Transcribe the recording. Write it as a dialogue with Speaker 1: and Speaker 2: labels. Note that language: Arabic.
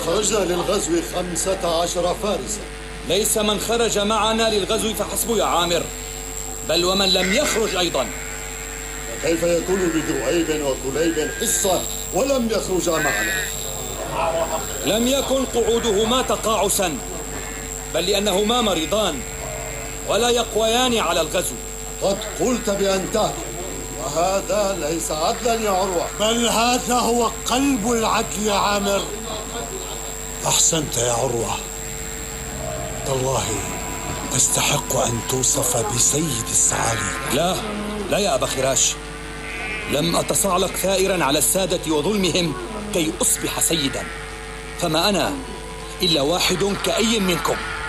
Speaker 1: أخرجنا للغزو 15 فارسا.
Speaker 2: ليس من خرج معنا للغزو فحسب يا عامر، بل ومن لم يخرج أيضا.
Speaker 1: كيف يكون لذؤيب وكليب حصة ولم يخرجا معنا؟
Speaker 2: لم يكن قعودهما تقاعسا، بل لأنهما مريضان ولا يقويان على الغزو.
Speaker 1: قد قلت بأن تهدوا، وهذا ليس عدلا يا عروة،
Speaker 3: بل هذا هو قلب العدل يا عامر. أحسنت يا عروة، والله تستحق أن توصف بسيد الصعاليك.
Speaker 2: لا يا أبا خراش، لم أتصعلق ثائرا على السادة وظلمهم كي أصبح سيدا، فما أنا إلا واحد كأي منكم.